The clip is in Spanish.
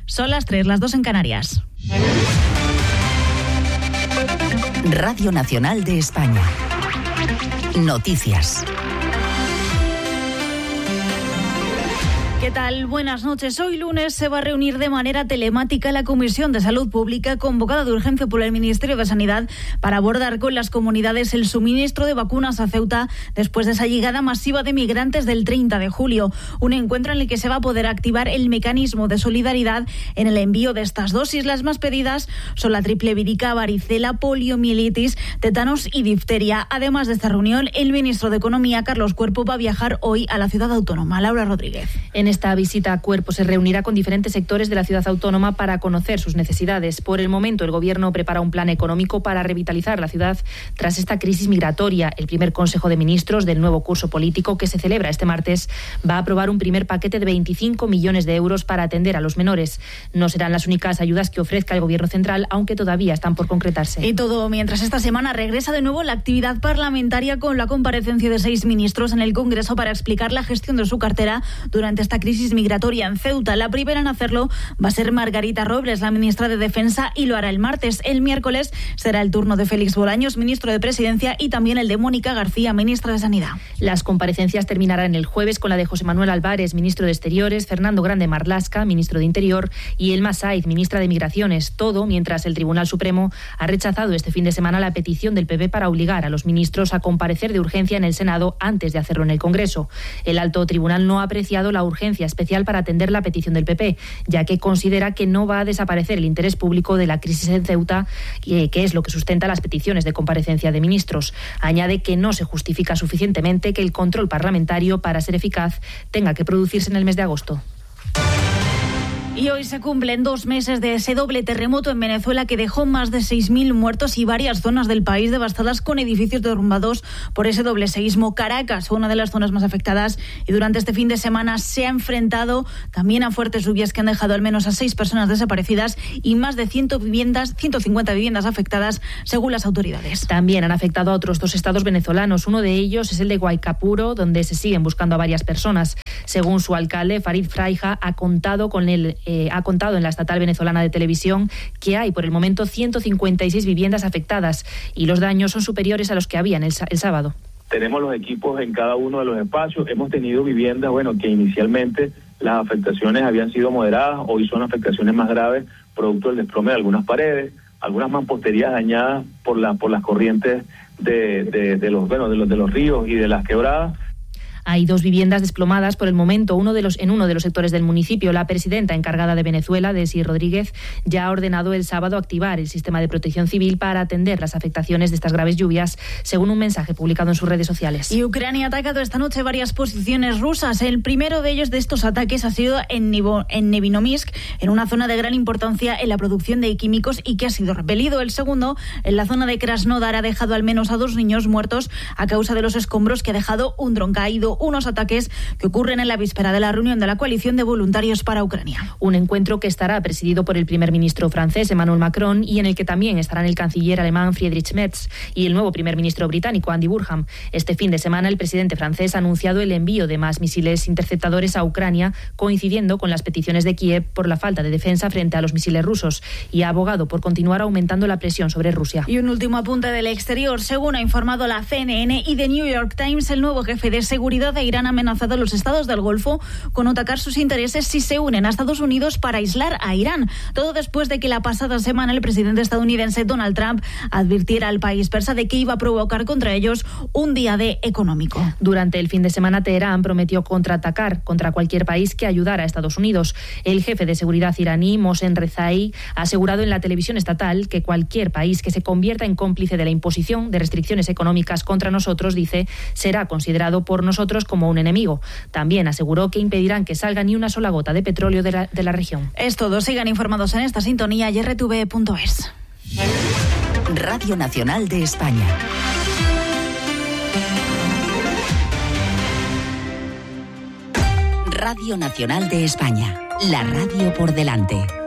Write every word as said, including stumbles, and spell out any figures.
Son las tres, las dos en Canarias. Radio Nacional de España. Noticias. ¿Qué tal? Buenas noches. Hoy lunes se va a reunir de manera telemática la Comisión de Salud Pública convocada de urgencia por el Ministerio de Sanidad para abordar con las comunidades el suministro de vacunas a Ceuta después de esa llegada masiva de migrantes del treinta de julio. Un encuentro en el que se va a poder activar el mecanismo de solidaridad en el envío de estas dosis. Las más pedidas son la triple vírica, varicela, poliomielitis, tétanos y difteria. Además de esta reunión, el ministro de Economía, Carlos Cuerpo, va a viajar hoy a la ciudad autónoma. Laura Rodríguez. En esta visita a Cuerpo se reunirá con diferentes sectores de la ciudad autónoma para conocer sus necesidades. Por el momento, el Gobierno prepara un plan económico para revitalizar la ciudad tras esta crisis migratoria. El primer Consejo de Ministros del nuevo curso político, que se celebra este martes, va a aprobar un primer paquete de veinticinco millones de euros para atender a los menores. No serán las únicas ayudas que ofrezca el Gobierno central, aunque todavía están por concretarse. Y todo mientras esta semana regresa de nuevo la actividad parlamentaria con la comparecencia de seis ministros en el Congreso para explicar la gestión de su cartera durante esta crisis migratoria en Ceuta. La primera en hacerlo va a ser Margarita Robles, la ministra de Defensa, y lo hará el martes. El miércoles será el turno de Félix Bolaños, ministro de Presidencia, y también el de Mónica García, ministra de Sanidad. Las comparecencias terminarán el jueves con la de José Manuel Álvarez, ministro de Exteriores, Fernando Grande Marlaska, ministro de Interior, y Elma Saiz, ministra de Migraciones. Todo mientras el Tribunal Supremo ha rechazado este fin de semana la petición del P P para obligar a los ministros a comparecer de urgencia en el Senado antes de hacerlo en el Congreso. El alto tribunal no ha apreciado la urgencia especial para atender la petición del P P, ya que considera que no va a desaparecer el interés público de la crisis en Ceuta, que es lo que sustenta las peticiones de comparecencia de ministros. Añade que no se justifica suficientemente que el control parlamentario, para ser eficaz, tenga que producirse en el mes de agosto. Y hoy se cumplen dos meses de ese doble terremoto en Venezuela que dejó más de seis mil muertos y varias zonas del país devastadas con edificios derrumbados por ese doble seísmo. Caracas fue una de las zonas más afectadas y durante este fin de semana se ha enfrentado también a fuertes lluvias que han dejado al menos a seis personas desaparecidas y más de cien viviendas, ciento cincuenta viviendas afectadas según las autoridades. También han afectado a otros dos estados venezolanos. Uno de ellos es el de Guaycapuro, donde se siguen buscando a varias personas. Según su alcalde, Farid Fraija, ha contado con el Eh, ha contado en la estatal venezolana de televisión que hay por el momento ciento cincuenta y seis viviendas afectadas y los daños son superiores a los que habían el, el sábado. Tenemos los equipos en cada uno de los espacios. Hemos tenido viviendas, bueno, que inicialmente las afectaciones habían sido moderadas, hoy son afectaciones más graves, producto del desplome de algunas paredes, algunas mamposterías dañadas por la por las corrientes de, de, de los bueno de los de los ríos y de las quebradas. Hay dos viviendas desplomadas por el momento, uno de los, en uno de los sectores del municipio. La presidenta encargada de Venezuela, Desi Rodríguez, ya ha ordenado el sábado activar el sistema de protección civil para atender las afectaciones de estas graves lluvias, según un mensaje publicado en sus redes sociales. Y Ucrania ha atacado esta noche varias posiciones rusas. El primero de ellos de estos ataques ha sido en, Nivo, en Nevinomisk, en una zona de gran importancia en la producción de químicos y que ha sido repelido. El segundo, en la zona de Krasnodar, ha dejado al menos a dos niños muertos a causa de los escombros que ha dejado un dron caído. Unos ataques que ocurren en la víspera de la reunión de la coalición de voluntarios para Ucrania. Un encuentro que estará presidido por el primer ministro francés, Emmanuel Macron, y en el que también estarán el canciller alemán Friedrich Merz y el nuevo primer ministro británico, Andy Burnham. Este fin de semana, el presidente francés ha anunciado el envío de más misiles interceptadores a Ucrania, coincidiendo con las peticiones de Kiev por la falta de defensa frente a los misiles rusos, y ha abogado por continuar aumentando la presión sobre Rusia. Y un último apunte del exterior. Según ha informado la C N N y The New York Times, el nuevo jefe de seguridad de Irán ha amenazado a los estados del Golfo con atacar sus intereses si se unen a Estados Unidos para aislar a Irán. Todo después de que la pasada semana el presidente estadounidense Donald Trump advirtiera al país persa de que iba a provocar contra ellos un día D económico. Durante el fin de semana, Teherán prometió contraatacar contra cualquier país que ayudara a Estados Unidos. El jefe de seguridad iraní, Mohsen Rezai, ha asegurado en la televisión estatal que cualquier país que se convierta en cómplice de la imposición de restricciones económicas contra nosotros, dice, será considerado por nosotros como un enemigo. También aseguró que impedirán que salga ni una sola gota de petróleo de la, de la región. Es todo. Sigan informados en esta sintonía y r t v punto es. Radio Nacional de España. Radio Nacional de España. La radio por delante.